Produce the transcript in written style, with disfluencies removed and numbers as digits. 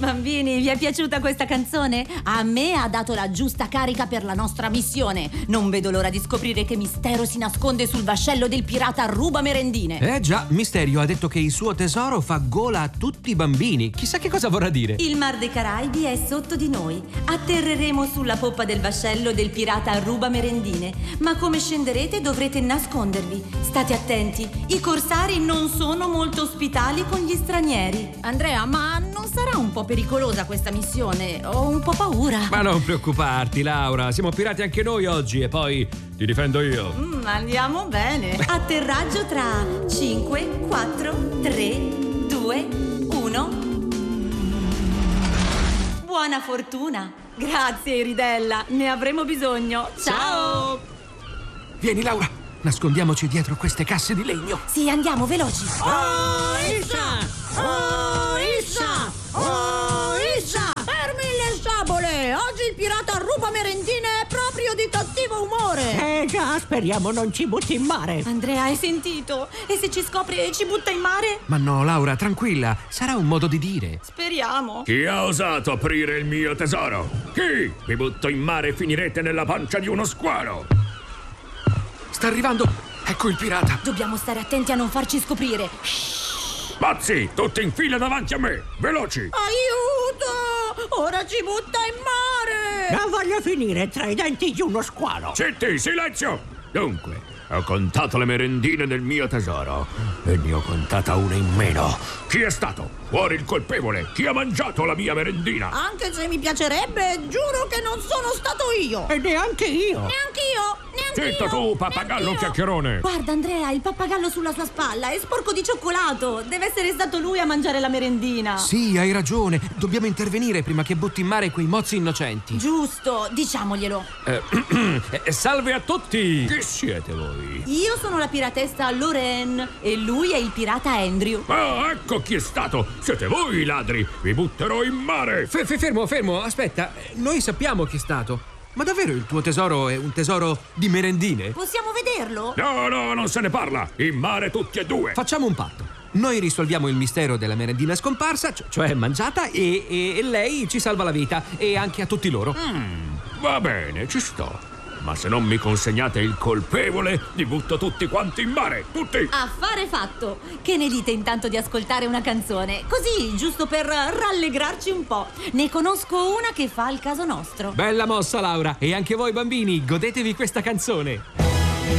Bambini, vi è piaciuta questa canzone? A me ha dato la giusta carica per la nostra missione. Non vedo l'ora di scoprire che mistero si nasconde sul vascello del pirata ruba merendine. Già, Misterio ha detto che il suo tesoro fa gola a tutti i bambini. Chissà che cosa vorrà dire. Il Mar dei Caraibi è sotto di noi. Atterreremo sulla poppa del vascello del pirata ruba merendine. Ma come scenderete dovrete nascondervi. State attenti, i corsari non sono molto ospitali con gli stranieri. Andrea, ma non sarà un po' pericolosa questa missione? Ho un po' paura. Ma non preoccuparti, Laura. Siamo pirati anche noi oggi e poi ti difendo io. Andiamo bene. Atterraggio tra 5, 4, 3, 2, 1. Buona fortuna. Grazie, Iridella. Ne avremo bisogno. Ciao. Vieni, Laura. Nascondiamoci dietro queste casse di legno. Sì, andiamo, veloci. Oh, Issa! Oh, Issa! Oh, Issa! Fermi le sciabole! Oggi il pirata ruba merendine è proprio di cattivo umore! Già, speriamo non ci butti in mare. Andrea, hai sentito? E se ci scopre e ci butta in mare? Ma no, Laura, tranquilla. Sarà un modo di dire. Speriamo. Chi ha osato aprire il mio tesoro? Chi? Vi butto in mare e finirete nella pancia di uno squalo! Sta arrivando. Ecco il pirata. Dobbiamo stare attenti a non farci scoprire. Pazzi, tutti in fila davanti a me! Veloci! Aiuto! Ora ci butta in mare! Non voglio finire tra i denti di uno squalo. Zitti, silenzio! Dunque, ho contato le merendine del mio tesoro e ne ho contata una in meno. Chi è stato? Fuori il colpevole! Chi ha mangiato la mia merendina? Anche se mi piacerebbe, giuro che non sono stato io! E neanche io. Neanch'io! Zitto tu, pappagallo chiacchierone! Guarda, Andrea, il pappagallo sulla sua spalla è sporco di cioccolato. Deve essere stato lui a mangiare la merendina. Sì, hai ragione. Dobbiamo intervenire prima che butti in mare quei mozzi innocenti. Giusto, diciamoglielo. Salve a tutti. Chi siete voi? Io sono la piratessa Lorraine e lui è il pirata Andrew. Ah, ecco chi è stato! Siete voi i ladri! Vi butterò in mare! Fermo, aspetta. Noi sappiamo chi è stato. Ma davvero il tuo tesoro è un tesoro di merendine? Possiamo vederlo? No, non se ne parla! In mare tutti e due! Facciamo un patto. Noi risolviamo il mistero della merendina scomparsa, cioè mangiata, e lei ci salva la vita, e anche a tutti loro. Va bene, ci sto. Ma se non mi consegnate il colpevole, li butto tutti quanti in mare! Tutti! Affare fatto! Che ne dite intanto di ascoltare una canzone? Così, giusto per rallegrarci un po'. Ne conosco una che fa il caso nostro. Bella mossa, Laura. E anche voi, bambini, godetevi questa canzone.